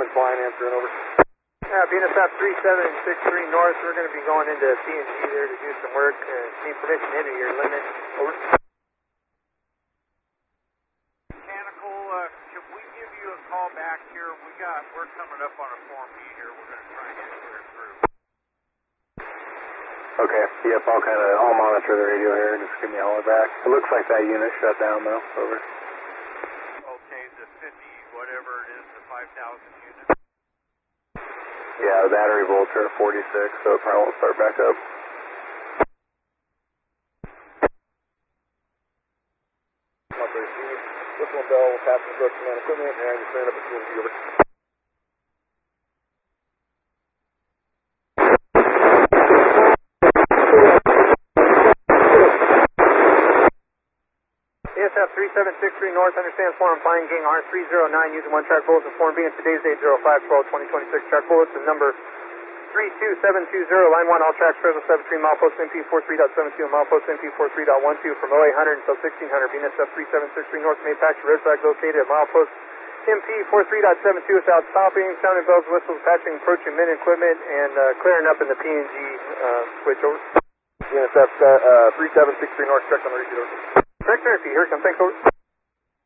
Grumman's flying, answering, over. BNSF 3763 North, we're going to be going into PNG there to do some work. Need permission to enter your limit, over. Mechanical, can we give you a call back here? We're coming up on a Form B here. We're going to try and get cleared through. Okay, yep, I'll monitor the radio here, just give me a holler back. It looks like that unit shut down though, over. Okay, the 50, whatever it is, the 5,000 unit. Yeah, the battery volts are at 46, so it probably won't start back up. Whistle and bell, passing approach command equipment, and you're clearing up at PNG, over. BNSF 3763 North, understands form flying gang R309, using one track bulletin form B in today's date 05/12/2026. Track bulletin number 32720, line 1, all tracks present 73, milepost MP 43.72 and milepost MP 43.12 from 0800 until 1600. BNSF 3763 North, main patch, red flag located at milepost MP 43.72 without stopping, sounding bells, whistles, patching, approaching men equipment, and clearing up in the PNG switch, over. BNSF 3763 North, check on the receiver. Correct, here comes, thanks, over.